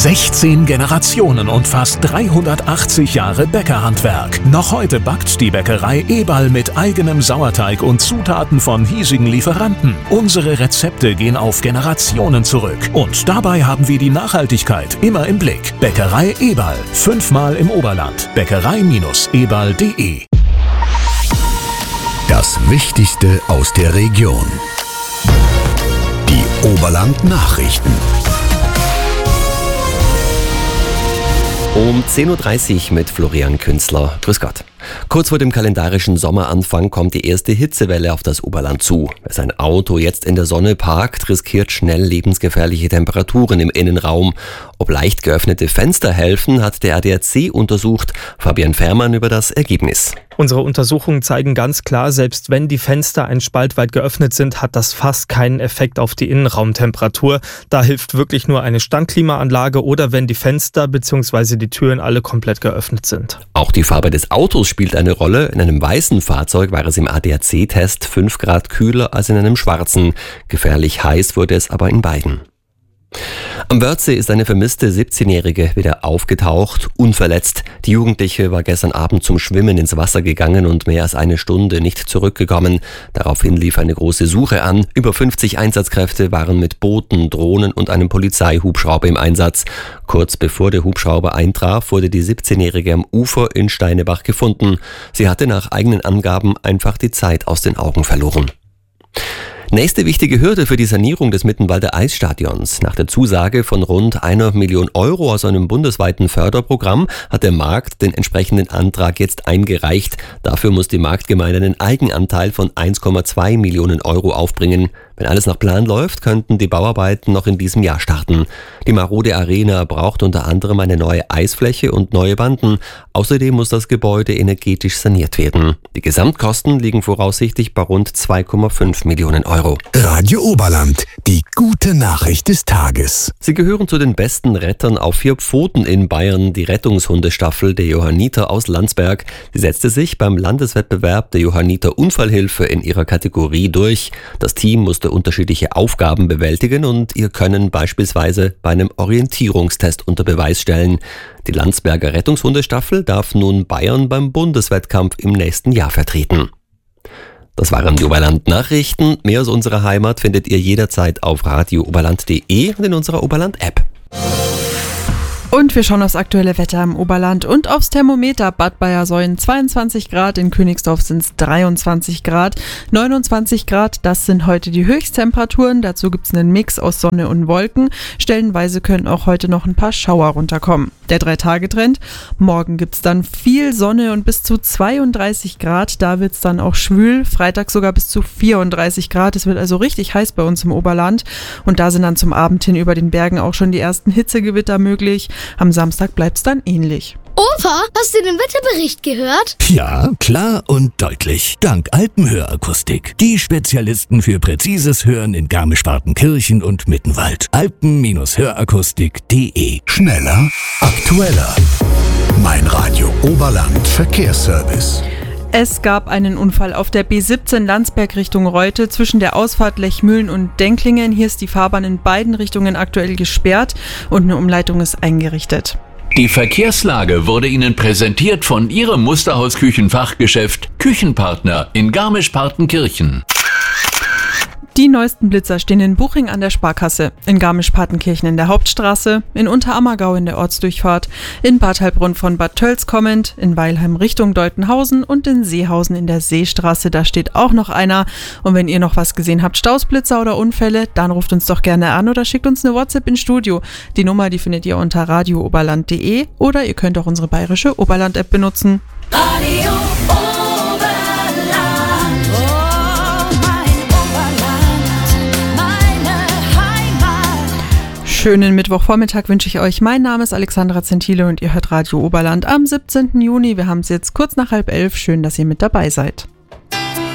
16 Generationen und fast 380 Jahre Bäckerhandwerk. Noch heute backt die Bäckerei Eberl mit eigenem Sauerteig und Zutaten von hiesigen Lieferanten. Unsere Rezepte gehen auf Generationen zurück. Und dabei haben wir die Nachhaltigkeit immer im Blick. Bäckerei Eberl. 5-mal im Oberland. Bäckerei-eberl.de. Das Wichtigste aus der Region. Die Oberland-Nachrichten. Um 10.30 Uhr mit Florian Künzler. Grüß Gott. Kurz vor dem kalendarischen Sommeranfang kommt die erste Hitzewelle auf das Oberland zu. Wer sein Auto jetzt in der Sonne parkt, riskiert schnell lebensgefährliche Temperaturen im Innenraum. Ob leicht geöffnete Fenster helfen, hat der ADAC untersucht. Fabian Fährmann über das Ergebnis. Unsere Untersuchungen zeigen ganz klar, selbst wenn die Fenster ein Spalt weit geöffnet sind, hat das fast keinen Effekt auf die Innenraumtemperatur. Da hilft wirklich nur eine Standklimaanlage oder wenn die Fenster bzw. die Türen alle komplett geöffnet sind. Auch die Farbe des Autos spielt eine Rolle. In einem weißen Fahrzeug war es im ADAC-Test 5 Grad kühler als in einem schwarzen. Gefährlich heiß wurde es aber in beiden. Am Wörthsee ist eine vermisste 17-Jährige wieder aufgetaucht, unverletzt. Die Jugendliche war gestern Abend zum Schwimmen ins Wasser gegangen und mehr als eine Stunde nicht zurückgekommen. Daraufhin lief eine große Suche an. Über 50 Einsatzkräfte waren mit Booten, Drohnen und einem Polizeihubschrauber im Einsatz. Kurz bevor der Hubschrauber eintraf, wurde die 17-Jährige am Ufer in Steinebach gefunden. Sie hatte nach eigenen Angaben einfach die Zeit aus den Augen verloren. Nächste wichtige Hürde für die Sanierung des Mittenwalder Eisstadions. Nach der Zusage von rund 1 Million Euro aus einem bundesweiten Förderprogramm hat der Markt den entsprechenden Antrag jetzt eingereicht. Dafür muss die Marktgemeinde einen Eigenanteil von 1,2 Millionen Euro aufbringen. Wenn alles nach Plan läuft, könnten die Bauarbeiten noch in diesem Jahr starten. Die marode Arena braucht unter anderem eine neue Eisfläche und neue Banden. Außerdem muss das Gebäude energetisch saniert werden. Die Gesamtkosten liegen voraussichtlich bei rund 2,5 Millionen Euro. Radio Oberland, die gute Nachricht des Tages. Sie gehören zu den besten Rettern auf 4 Pfoten in Bayern, die Rettungshundestaffel der Johanniter aus Landsberg. Sie setzte sich beim Landeswettbewerb der Johanniter Unfallhilfe in ihrer Kategorie durch. Das Team musste unterschiedliche Aufgaben bewältigen und ihr Können beispielsweise bei einem Orientierungstest unter Beweis stellen. Die Landsberger Rettungshundestaffel darf nun Bayern beim Bundeswettkampf im nächsten Jahr vertreten. Das waren die Oberland-Nachrichten. Mehr aus unserer Heimat findet ihr jederzeit auf radiooberland.de und in unserer Oberland-App. Und wir schauen aufs aktuelle Wetter im Oberland und aufs Thermometer. Bad Bayersoien 22 Grad, in Königsdorf sind es 23 Grad, 29 Grad, das sind heute die Höchsttemperaturen. Dazu gibt es einen Mix aus Sonne und Wolken. Stellenweise können auch heute noch ein paar Schauer runterkommen. Der 3-Tage-Trend, morgen gibt es dann viel Sonne und bis zu 32 Grad, da wird es dann auch schwül. Freitag sogar bis zu 34 Grad, es wird also richtig heiß bei uns im Oberland. Und da sind dann zum Abend hin über den Bergen auch schon die ersten Hitzegewitter möglich. Am Samstag bleibt es dann ähnlich. Opa, hast du den Wetterbericht gehört? Ja, klar und deutlich. Dank Alpenhörakustik. Die Spezialisten für präzises Hören in Garmisch-Partenkirchen und Mittenwald. Alpen-Hörakustik.de. Schneller, aktueller. Mein Radio Oberland Verkehrsservice. Es gab einen Unfall auf der B17 Landsberg Richtung Reute zwischen der Ausfahrt Lechmühlen und Denklingen. Hier ist die Fahrbahn in beiden Richtungen aktuell gesperrt und eine Umleitung ist eingerichtet. Die Verkehrslage wurde Ihnen präsentiert von Ihrem Musterhaus-Küchenfachgeschäft Küchenpartner in Garmisch-Partenkirchen. Die neuesten Blitzer stehen in Buching an der Sparkasse, in Garmisch-Partenkirchen in der Hauptstraße, in Unterammergau in der Ortsdurchfahrt, in Bad Heilbrunn von Bad Tölz kommend, in Weilheim Richtung Deutenhausen und in Seehausen in der Seestraße, da steht auch noch einer. Und wenn ihr noch was gesehen habt, Stausblitzer oder Unfälle, dann ruft uns doch gerne an oder schickt uns eine WhatsApp ins Studio. Die Nummer, die findet ihr unter radiooberland.de oder ihr könnt auch unsere bayerische Oberland-App benutzen. Radio Schönen Mittwochvormittag wünsche ich euch. Mein Name ist Alexandra Zentile und ihr hört Radio Oberland am 17. Juni. Wir haben es jetzt kurz nach 10:30. Schön, dass ihr mit dabei seid.